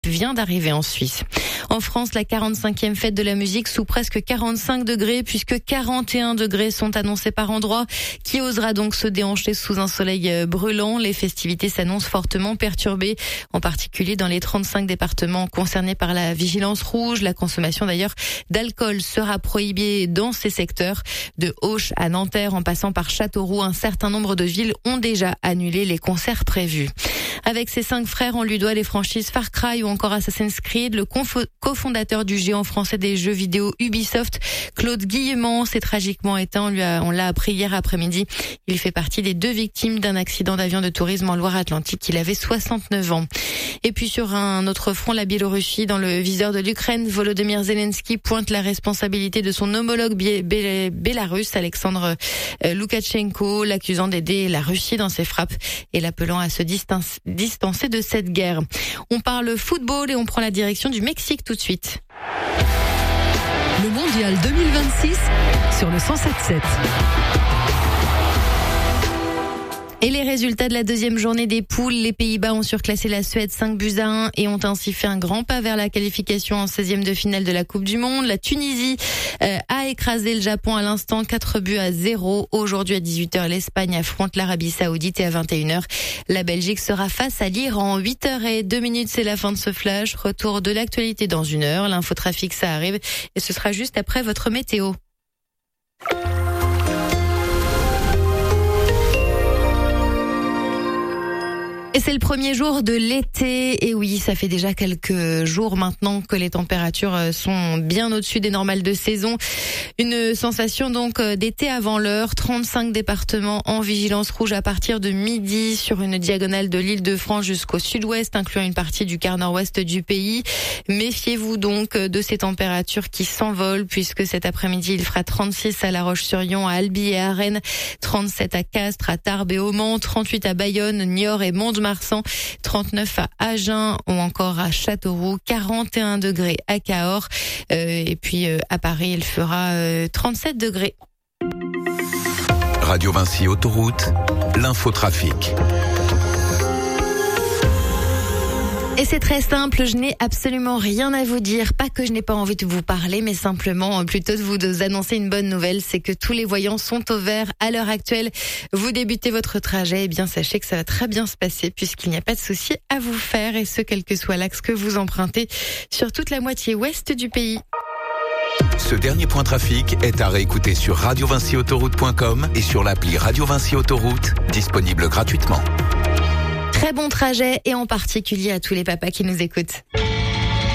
vient d'arriver en Suisse. En France, la 45e fête de la musique sous presque 45 degrés puisque 41 degrés sont annoncés par endroits. Qui osera donc se déhancher sous un soleil brûlant? Les festivités s'annoncent fortement perturbées, en particulier dans les 35 départements concernés par la vigilance rouge. La consommation d'ailleurs d'alcool sera prohibée dans ces secteurs. De Auch à Nanterre en passant par Châteauroux, un certain nombre de villes ont déjà annulé les concerts prévus. Avec ses 5 frères, on lui doit les franchises Far Cry ou encore Assassin's Creed. Le cofondateur du géant français des jeux vidéo Ubisoft, Claude Guillemont, s'est tragiquement éteint. On l'a appris hier après-midi. Il fait partie des 2 victimes d'un accident d'avion de tourisme en Loire-Atlantique. Il avait 69 ans. Et puis sur un autre front, la Biélorussie, dans le viseur de l'Ukraine, Volodymyr Zelensky pointe la responsabilité de son homologue bélarusse, Alexandre Loukachenko, l'accusant d'aider la Russie dans ses frappes et l'appelant à se distancer de cette guerre. On parle football et on prend la direction du Mexique tout de suite. Le Mondial 2026 sur le 107.7. Et les résultats de la 2e journée des poules, les Pays-Bas ont surclassé la Suède 5-1 et ont ainsi fait un grand pas vers la qualification en 16e de finale de la Coupe du Monde. La Tunisie a écrasé le Japon à l'instant, 4-0. Aujourd'hui à 18h, l'Espagne affronte l'Arabie Saoudite et à 21h, la Belgique sera face à l'Iran. 8h02, c'est la fin de ce flash. Retour de l'actualité dans 1 heure. L'infotrafic, ça arrive et ce sera juste après votre météo. Et c'est le premier jour de l'été. Et oui, ça fait déjà quelques jours maintenant que les températures sont bien au-dessus des normales de saison. Une sensation donc d'été avant l'heure. 35 départements en vigilance rouge à partir de midi sur une diagonale de l'Île-de-France jusqu'au sud-ouest, incluant une partie du quart nord-ouest du pays. Méfiez-vous donc de ces températures qui s'envolent puisque cet après-midi, il fera 36 à La Roche-sur-Yon, à Albi et à Rennes, 37 à Castres, à Tarbes et au Mans, 38 à Bayonne, Niort et Mont-de-Marsan, 39 à Agen ou encore à Châteauroux, 41 degrés à Cahors et puis à Paris il fera 37 degrés. Radio Vinci Autoroute, l'infotrafic. Et c'est très simple, je n'ai absolument rien à vous dire. Pas que je n'ai pas envie de vous parler, mais simplement plutôt de vous annoncer une bonne nouvelle. C'est que tous les voyants sont au vert à l'heure actuelle. Vous débutez votre trajet, eh bien sachez que ça va très bien se passer puisqu'il n'y a pas de souci à vous faire. Et ce, quel que soit l'axe que vous empruntez sur toute la moitié ouest du pays. Ce dernier point trafic est à réécouter sur radiovinciautoroute.com et sur l'appli Radio Vinci Autoroute, disponible gratuitement. Très bon trajet et en particulier à tous les papas qui nous écoutent.